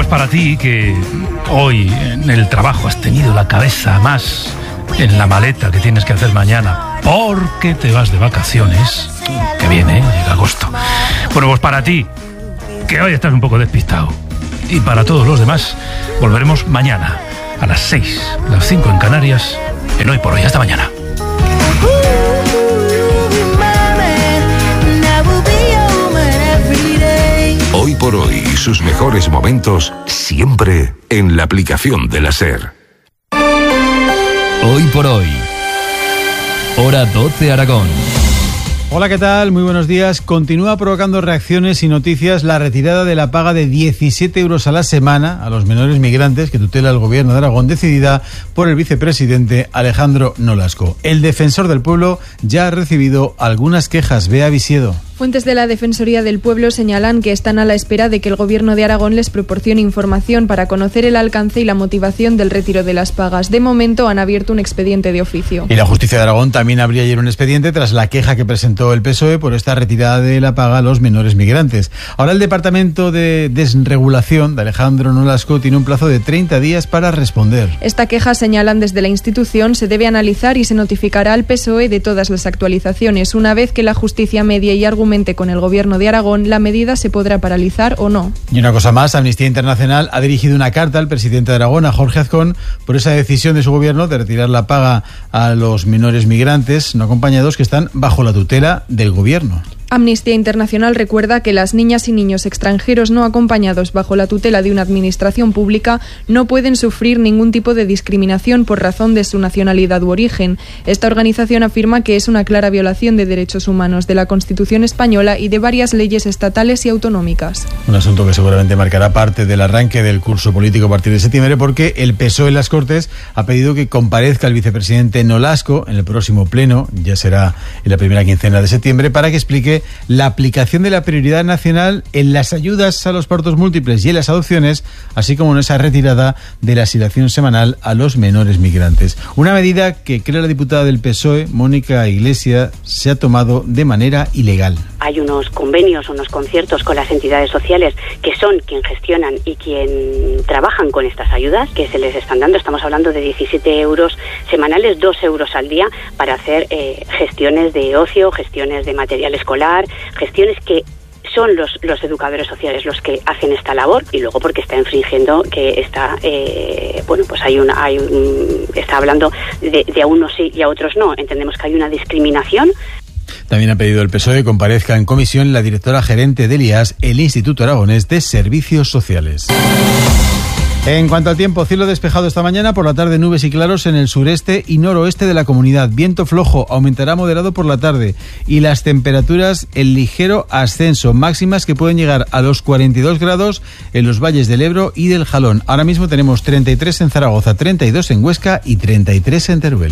para ti que hoy en el trabajo has tenido la cabeza más en la maleta que tienes que hacer mañana porque te vas de vacaciones, que viene, llega agosto. Bueno, pues para ti, que hoy estás un poco despistado, y para todos los demás, volveremos mañana a las 6, las 5 en Canarias, en Hoy por Hoy. Hasta mañana. Hoy por Hoy, sus mejores momentos, siempre en la aplicación de la SER. Hoy por Hoy, hora 12 Aragón. Hola, ¿qué tal? Muy buenos días. Continúa provocando reacciones y noticias la retirada de la paga de 17 euros a la semana a los menores migrantes que tutela el Gobierno de Aragón, decidida por el vicepresidente Alejandro Nolasco. El defensor del pueblo ya ha recibido algunas quejas. Bea Visiedo. Fuentes de la Defensoría del Pueblo señalan que están a la espera de que el Gobierno de Aragón les proporcione información para conocer el alcance y la motivación del retiro de las pagas. De momento han abierto un expediente de oficio. Y la Justicia de Aragón también abrió ayer un expediente tras la queja que presentó el PSOE por esta retirada de la paga a los menores migrantes. Ahora el Departamento de Desregulación de Alejandro Nolasco tiene un plazo de 30 días para responder. Esta queja, señalan desde la institución, se debe analizar y se notificará al PSOE de todas las actualizaciones. Una vez que la justicia medie y argumente con el Gobierno de Aragón, la medida se podrá paralizar o no. Y una cosa más, Amnistía Internacional ha dirigido una carta al presidente de Aragón, a Jorge Azcón, por esa decisión de su gobierno de retirar la paga a los menores migrantes no acompañados que están bajo la tutela del Gobierno. Amnistía Internacional recuerda que las niñas y niños extranjeros no acompañados bajo la tutela de una administración pública no pueden sufrir ningún tipo de discriminación por razón de su nacionalidad u origen. Esta organización afirma que es una clara violación de derechos humanos, de la Constitución española y de varias leyes estatales y autonómicas. Un asunto que seguramente marcará parte del arranque del curso político a partir de septiembre, porque el PSOE en las Cortes ha pedido que comparezca el vicepresidente Nolasco en el próximo pleno, ya será en la primera quincena de septiembre, para que explique la aplicación de la prioridad nacional en las ayudas a los partos múltiples y en las adopciones, así como en esa retirada de la asignación semanal a los menores migrantes. Una medida que, cree la diputada del PSOE, Mónica Iglesias, se ha tomado de manera ilegal. Hay unos convenios, unos conciertos con las entidades sociales que son quien gestionan y quien trabajan con estas ayudas que se les están dando. Estamos hablando de 17 euros semanales, 2 euros al día para hacer gestiones de ocio, gestiones de material escolar, gestiones que son los educadores sociales los que hacen esta labor, y luego porque está infringiendo que está está hablando de a unos sí y a otros no. Entendemos que hay una discriminación. También ha pedido el PSOE que comparezca en comisión la directora gerente del IAS, el Instituto Aragonés de Servicios Sociales. En cuanto al tiempo, cielo despejado esta mañana, por la tarde nubes y claros en el sureste y noroeste de la comunidad. Viento flojo, aumentará moderado por la tarde, y las temperaturas en ligero ascenso, máximas que pueden llegar a los 42 grados en los valles del Ebro y del Jalón. Ahora mismo tenemos 33 en Zaragoza, 32 en Huesca y 33 en Teruel.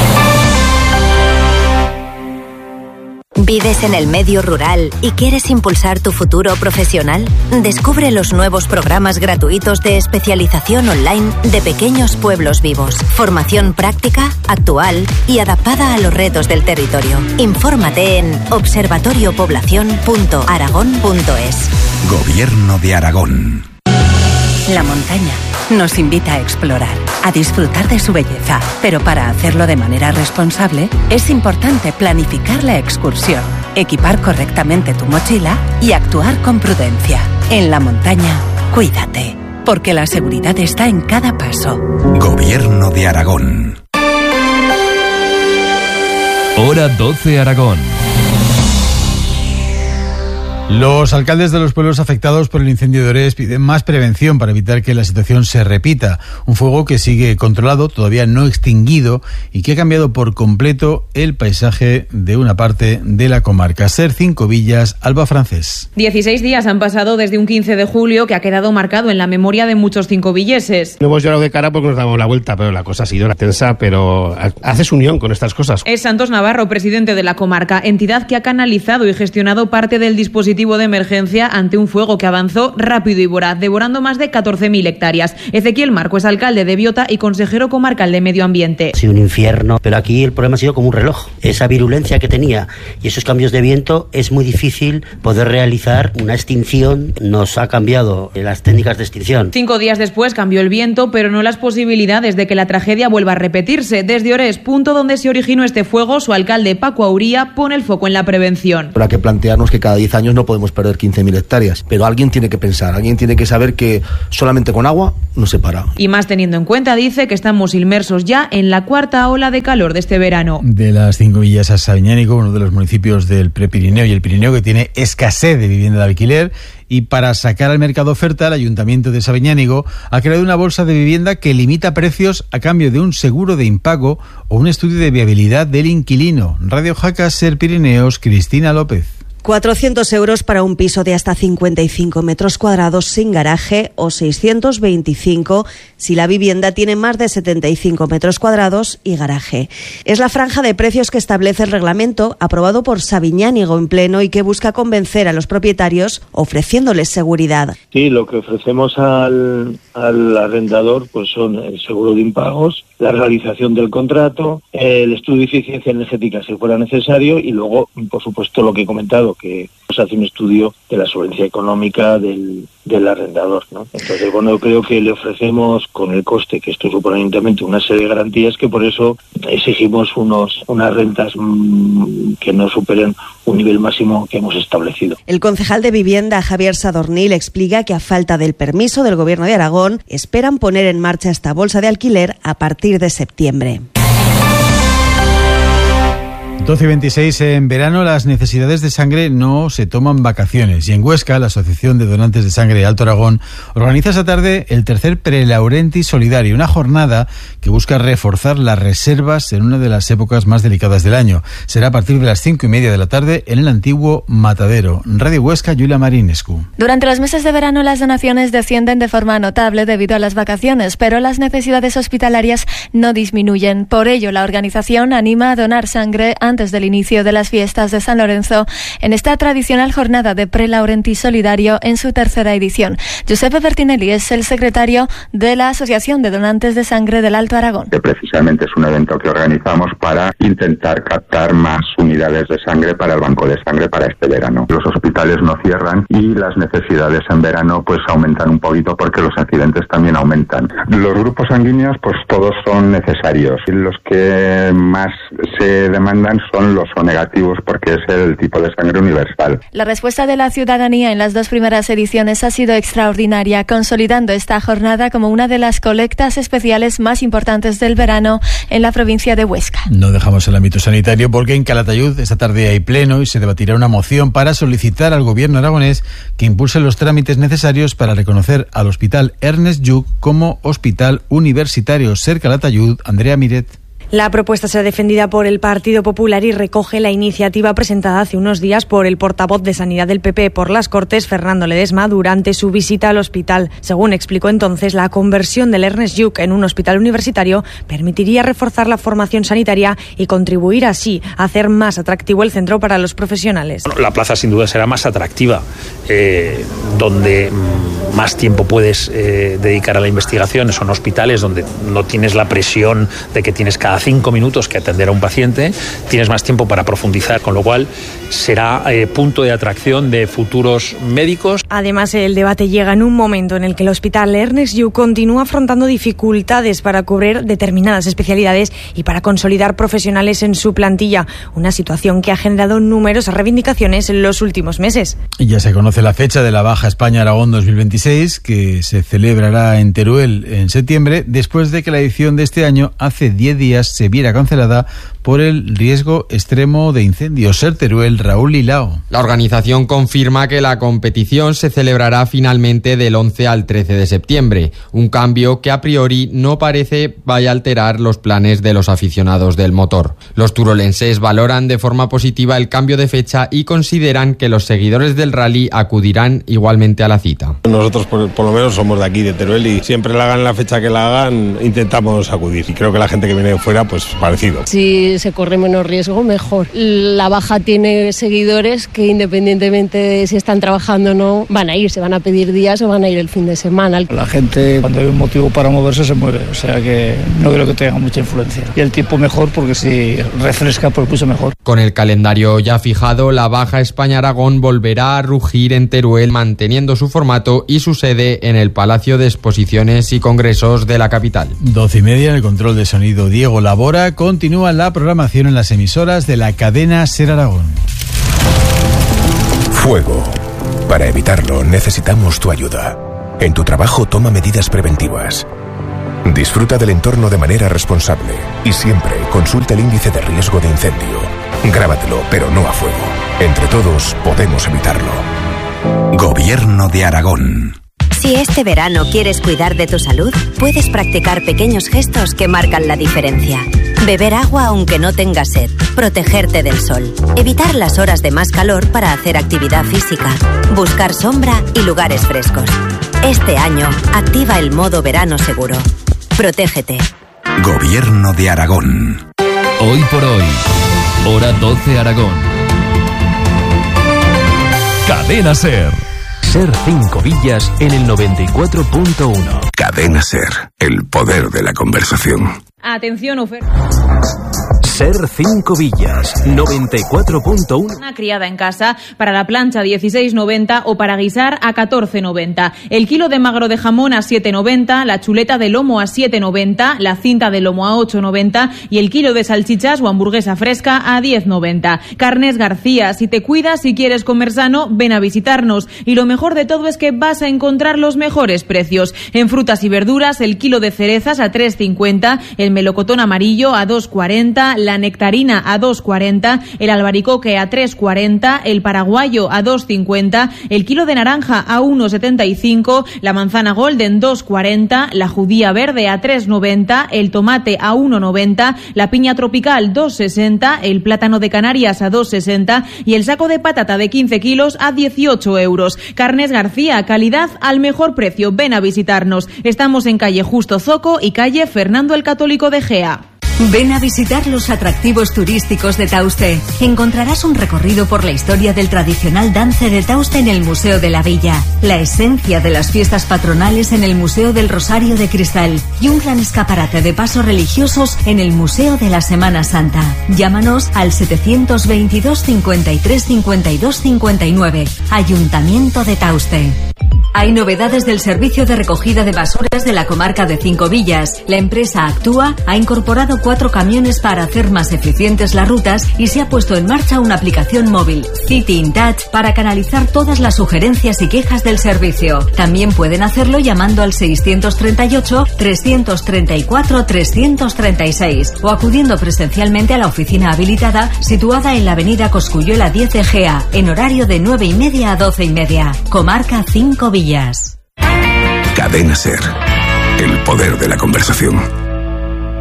¿Vives en el medio rural y quieres impulsar tu futuro profesional? Descubre los nuevos programas gratuitos de especialización online de Pequeños Pueblos Vivos. Formación práctica, actual y adaptada a los retos del territorio. Infórmate en observatoriopoblacion.aragón.es. Gobierno de Aragón. La montaña nos invita a explorar, a disfrutar de su belleza, pero para hacerlo de manera responsable es importante planificar la excursión, equipar correctamente tu mochila y actuar con prudencia. En la montaña, cuídate, porque la seguridad está en cada paso. Gobierno de Aragón. Hora 12 Aragón. Los alcaldes de los pueblos afectados por el incendio de Orés piden más prevención para evitar que la situación se repita. Un fuego que sigue controlado, todavía no extinguido, y que ha cambiado por completo el paisaje de una parte de la comarca. SER 5 Villas, Alba Francés. 16 días han pasado desde un 15 de julio que ha quedado marcado en la memoria de muchos cincovilleses. No hemos llorado de cara porque nos damos la vuelta, pero la cosa ha sido tensa, pero haces unión con estas cosas. Es Santos Navarro, presidente de la comarca, entidad que ha canalizado y gestionado parte del dispositivo dispositivo de emergencia ante un fuego que avanzó rápido y voraz, devorando más de 14.000 hectáreas. Ezequiel Marco es alcalde de Biota y consejero comarcal de Medio Ambiente. Ha sido un infierno, pero aquí el problema ha sido como un reloj. Esa virulencia que tenía y esos cambios de viento es muy difícil poder realizar una extinción. Nos ha cambiado las técnicas de extinción. 5 días después cambió el viento, pero no las posibilidades de que la tragedia vuelva a repetirse. Desde Orés, punto donde se originó este fuego, su alcalde Paco Auría pone el foco en la prevención. Habrá que plantearnos que cada 10 años no podemos perder 15.000 hectáreas, pero alguien tiene que pensar, alguien tiene que saber que solamente con agua no se para. Y más teniendo en cuenta, dice, que estamos inmersos ya en la 4ª ola de calor de este verano. De las 5 villas a Sabiñánigo, uno de los municipios del Prepirineo y el Pirineo que tiene escasez de vivienda de alquiler, y para sacar al mercado oferta, el Ayuntamiento de Sabiñánigo ha creado una bolsa de vivienda que limita precios a cambio de un seguro de impago o un estudio de viabilidad del inquilino. Radio Jaca, Ser Pirineos, Cristina López. 400 euros para un piso de hasta 55 metros cuadrados sin garaje o 625 si la vivienda tiene más de 75 metros cuadrados y garaje. Es la franja de precios que establece el reglamento aprobado por Sabiñánigo en pleno y que busca convencer a los propietarios ofreciéndoles seguridad. Sí, lo que ofrecemos al arrendador pues son el seguro de impagos, la realización del contrato, el estudio de eficiencia energética si fuera necesario y luego, por supuesto, lo que he comentado, que se hace un estudio de la solvencia económica del arrendador, ¿no? Entonces, bueno, yo creo que le ofrecemos con el coste que esto supone evidentemente una serie de garantías que por eso exigimos unas rentas que no superen un nivel máximo que hemos establecido. El concejal de Vivienda, Javier Sadornil, explica que a falta del permiso del Gobierno de Aragón esperan poner en marcha esta bolsa de alquiler a partir de septiembre. 12:26 en verano, las necesidades de sangre no se toman vacaciones. Y en Huesca, la Asociación de Donantes de Sangre de Alto Aragón organiza esta tarde el tercer Prelaurenti Solidario, una jornada que busca reforzar las reservas en una de las épocas más delicadas del año. Será a partir de las 5:30 de la tarde en el antiguo Matadero. Radio Huesca, Yulia Marinescu. Durante los meses de verano las donaciones descienden de forma notable debido a las vacaciones, pero las necesidades hospitalarias no disminuyen. Por ello, la organización anima a donar sangre antes del inicio de las fiestas de San Lorenzo en esta tradicional jornada de Prelaurenti Solidario en su tercera edición. Giuseppe Bertinelli es el secretario de la Asociación de Donantes de Sangre del Alto Aragón. Que precisamente es un evento que organizamos para intentar captar más unidades de sangre para el banco de sangre para este verano. Los hospitales no cierran y las necesidades en verano pues aumentan un poquito porque los accidentes también aumentan. Los grupos sanguíneos pues todos son necesarios y los que más se demandan son los O negativos porque es el tipo de sangre universal. La respuesta de la ciudadanía en las 2 primeras ediciones ha sido extraordinaria, consolidando esta jornada como una de las colectas especiales más importantes del verano en la provincia de Huesca. No dejamos el ámbito sanitario porque en Calatayud esta tarde hay pleno y se debatirá una moción para solicitar al gobierno aragonés que impulse los trámites necesarios para reconocer al Hospital Ernest Lluch como hospital universitario. Ser Calatayud, Andrea Miret. La propuesta será defendida por el Partido Popular y recoge la iniciativa presentada hace unos días por el portavoz de Sanidad del PP por las Cortes, Fernando Ledesma, durante su visita al hospital. Según explicó entonces, la conversión del Ernest Lluch en un hospital universitario permitiría reforzar la formación sanitaria y contribuir así a hacer más atractivo el centro para los profesionales. Bueno, la plaza sin duda será más atractiva, donde más tiempo puedes dedicar a la investigación. Son hospitales donde no tienes la presión de que tienes cada 5 minutos que atender a un paciente, tienes más tiempo para profundizar, con lo cual será punto de atracción de futuros médicos. Además, el debate llega en un momento en el que el Hospital Ernest Lluch continúa afrontando dificultades para cubrir determinadas especialidades y para consolidar profesionales en su plantilla, una situación que ha generado numerosas reivindicaciones en los últimos meses. Y ya se conoce la fecha de la Baja España Aragón 2026, que se celebrará en Teruel en septiembre, después de que la edición de este año, hace 10 días, se viera cancelada por el riesgo extremo de incendios. Ser Teruel, Raúl Lilao. La organización confirma que la competición se celebrará finalmente del 11 al 13 de septiembre, un cambio que a priori no parece vaya a alterar los planes de los aficionados del motor. Los turolenses valoran de forma positiva el cambio de fecha y consideran que los seguidores del rally acudirán igualmente a la cita. Nosotros por lo menos somos de aquí, de Teruel, y siempre la hagan la fecha que la hagan, intentamos acudir. Y creo que la gente que viene de fuera carrera, pues parecido. Si se corre menos riesgo, mejor. La baja tiene seguidores que independientemente de si están trabajando o no, van a ir, se van a pedir días o van a ir el fin de semana. La gente, cuando hay un motivo para moverse, se mueve, o sea que no creo que tenga mucha influencia. Y el tiempo mejor, porque si refresca, pues mucho mejor. Con el calendario ya fijado, la Baja España-Aragón volverá a rugir en Teruel, manteniendo su formato y su sede en el Palacio de Exposiciones y Congresos de la capital. 12:30, en el control de sonido Diego Labora. Continúa la programación en las emisoras de la cadena SER Aragón. Fuego. Para evitarlo necesitamos tu ayuda. En tu trabajo toma medidas preventivas. Disfruta del entorno de manera responsable y siempre consulta el índice de riesgo de incendio. Grábatelo, pero no a fuego. Entre todos podemos evitarlo. Gobierno de Aragón. Si este verano quieres cuidar de tu salud, puedes practicar pequeños gestos que marcan la diferencia. Beber agua aunque no tengas sed, protegerte del sol, evitar las horas de más calor para hacer actividad física, buscar sombra y lugares frescos. Este año, activa el modo verano seguro. Protégete. Gobierno de Aragón. Hoy por hoy, hora 12 Aragón. Cadena SER. SER 5 Villas en el 94.1. Cadena SER, el poder de la conversación. Atención, oferta. SER 5 Villas, 94.1. Una criada en casa para la plancha 16,90 o para guisar a 14,90. El kilo de magro de jamón a 7,90, la chuleta de lomo a 7,90, la cinta de lomo a 8,90 y el kilo de salchichas o hamburguesa fresca a 10,90. Carnes García, si te cuidas y quieres comer sano, ven a visitarnos. Y lo mejor de todo es que vas a encontrar los mejores precios. En frutas y verduras, el kilo de cerezas a 3,50, el melocotón amarillo a 2,40, la nectarina a 2,40, el albaricoque a 3,40, el paraguayo a 2,50, el kilo de naranja a 1,75, la manzana golden 2,40, la judía verde a 3,90, el tomate a 1,90, la piña tropical 2,60, el plátano de Canarias a 2,60 y el saco de patata de 15 kilos a 18 euros. Carnes García, calidad al mejor precio. Ven a visitarnos. Estamos en calle Justo Zoco y calle Fernando el Católico de Gea. Ven a visitar los atractivos turísticos de Tauste. Encontrarás un recorrido por la historia del tradicional dance de Tauste en el Museo de la Villa, la esencia de las fiestas patronales en el Museo del Rosario de Cristal y un gran escaparate de pasos religiosos en el Museo de la Semana Santa. Llámanos al 722 53 52 59. Ayuntamiento de Tauste. Hay novedades del servicio de recogida de basuras de la comarca de Cinco Villas. La empresa Actúa ha incorporado 4 camiones para hacer más eficientes las rutas y se ha puesto en marcha una aplicación móvil, City in Touch, para canalizar todas las sugerencias y quejas del servicio. También pueden hacerlo llamando al 638 334 336 o acudiendo presencialmente a la oficina habilitada situada en la avenida Cosculluela 10 Egea, en horario de 9:30 a 12:30. Comarca Cinco Villas. Cadena SER, el poder de la conversación.